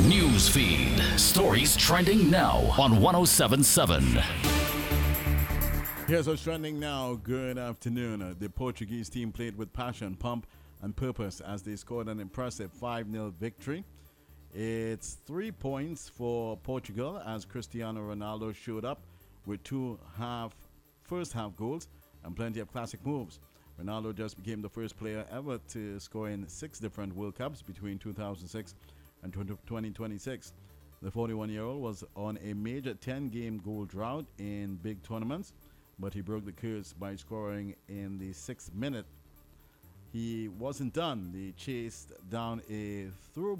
News feed. Stories trending now on 1077. Here's what's trending now. Good afternoon. The Portuguese team played with passion, pump, and purpose as they scored an impressive 5-0 victory. It's 3 points for Portugal as Cristiano Ronaldo showed up with first half goals and plenty of classic moves. Ronaldo just became the first player ever to score in 6 different World Cups between 2006 and 2026. The 41-year-old was on a major 10-game goal drought in big tournaments, but he broke the curse by scoring in the 6th minute. He wasn't done. He chased down a through